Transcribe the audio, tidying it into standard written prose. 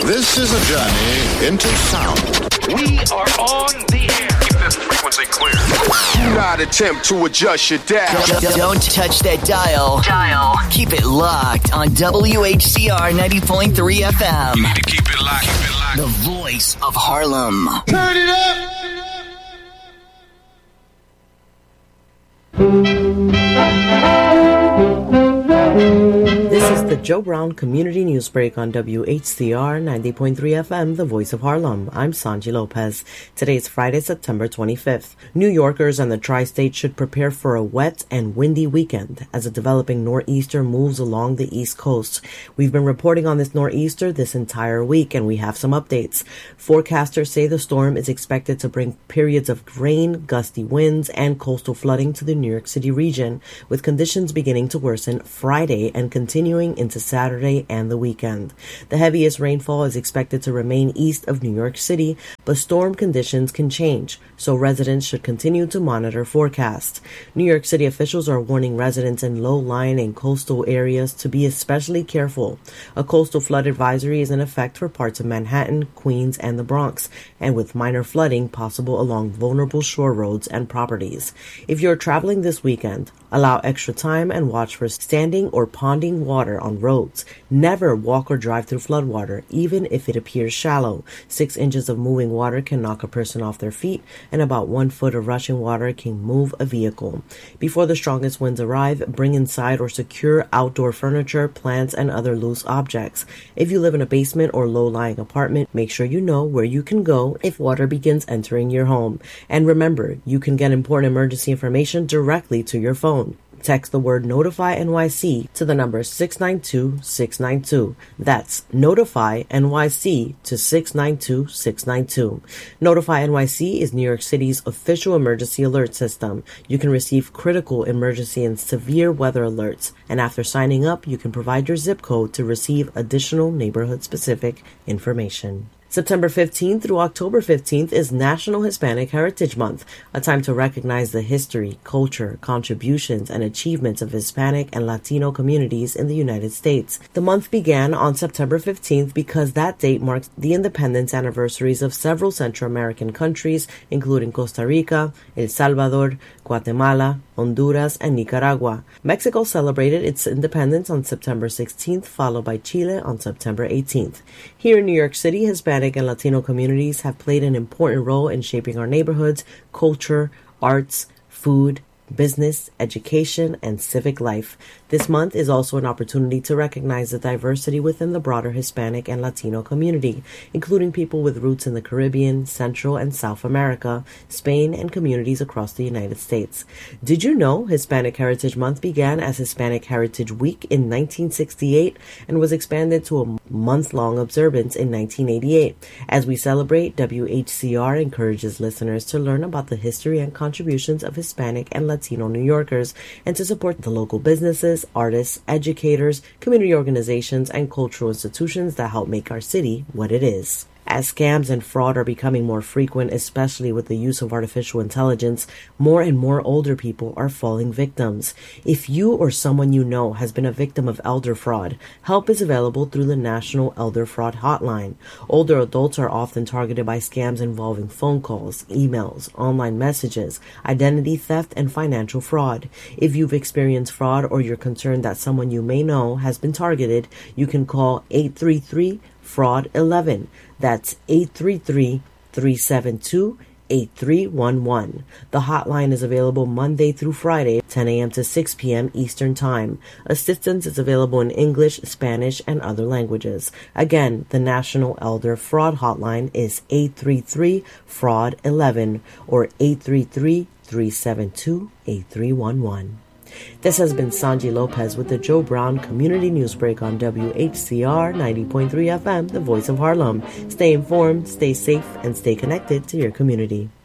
This is a journey into sound. We are on the air. Keep this frequency clear. Do not attempt to adjust your dial. Don't touch that dial. Keep it locked on WHCR 90.3 FM. You need to keep it locked. Keep it locked. The voice of Harlem. Turn it up. This is the Joe Brown Community News Break on WHCR 90.3 FM, the voice of Harlem. I'm Sanji Lopez. Today is Friday, September 25th. New Yorkers and the tri-state should prepare for a wet and windy weekend as a developing nor'easter moves along the East Coast. We've been reporting on this nor'easter this entire week, and we have some updates. Forecasters say the storm is expected to bring periods of rain, gusty winds, and coastal flooding to the New York City region, with conditions beginning to worsen Friday and continuing into Saturday and the weekend. The heaviest rainfall is expected to remain east of New York City, but storm conditions can change, so residents should continue to monitor forecasts. New York City officials are warning residents in low-lying and coastal areas to be especially careful. A coastal flood advisory is in effect for parts of Manhattan, Queens, and the Bronx, and with minor flooding possible along vulnerable shore roads and properties. If you're traveling this weekend, allow extra time and watch for standing or ponding water on roads. Never walk or drive through floodwater, even if it appears shallow. 6 inches of moving water can knock a person off their feet, and about 1 foot of rushing water can move a vehicle. Before the strongest winds arrive, bring inside or secure outdoor furniture, plants, and other loose objects. If you live in a basement or low-lying apartment, make sure you know where you can go if water begins entering your home. And remember, you can get important emergency information directly to your phone. Text the word Notify NYC to the number 692-692. That's Notify NYC to 692-692. Notify NYC is New York City's official emergency alert system. You can receive critical emergency and severe weather alerts, and after signing up, you can provide your zip code to receive additional neighborhood-specific information. September 15th through October 15th is National Hispanic Heritage Month, a time to recognize the history, culture, contributions, and achievements of Hispanic and Latino communities in the United States. The month began on September 15th because that date marks the independence anniversaries of several Central American countries, including Costa Rica, El Salvador, Guatemala, Honduras, and Nicaragua. Mexico celebrated its independence on September 16th, followed by Chile on September 18th. Here in New York City, Hispanic and Latino communities have played an important role in shaping our neighborhoods, culture, arts, food, business, education, and civic life. This month is also an opportunity to recognize the diversity within the broader Hispanic and Latino community, including people with roots in the Caribbean, Central and South America, Spain, and communities across the United States. Did you know Hispanic Heritage Month began as Hispanic Heritage Week in 1968 and was expanded to a month-long observance in 1988? As we celebrate, WHCR encourages listeners to learn about the history and contributions of Hispanic and Latino New Yorkers and to support the local businesses, artists, educators, community organizations, and cultural institutions that help make our city what it is. As scams and fraud are becoming more frequent, especially with the use of artificial intelligence, more and more older people are falling victims. If you or someone you know has been a victim of elder fraud, help is available through the National Elder Fraud Hotline. Older adults are often targeted by scams involving phone calls, emails, online messages, identity theft, and financial fraud. If you've experienced fraud or you're concerned that someone you may know has been targeted, you can call 833-FRAUD-11. That's 833-372-8311. The hotline is available Monday through Friday, 10 a.m. to 6 p.m. Eastern Time. Assistance is available in English, Spanish, and other languages. Again, the National Elder Fraud Hotline is 833-FRAUD-11 or 833-372-8311. This has been Sanji Lopez with the Joe Brown Community News Break on WHCR 90.3 FM, the voice of Harlem. Stay informed, stay safe, and stay connected to your community.